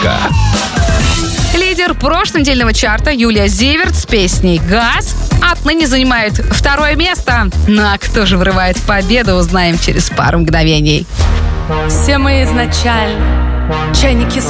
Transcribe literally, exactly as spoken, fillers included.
Лидер прошлонедельного чарта Юлия Зиверт с песней «Газ» отныне занимает второе место. Ну а кто же врывает победу, узнаем через пару мгновений. Все мы изначально чайники с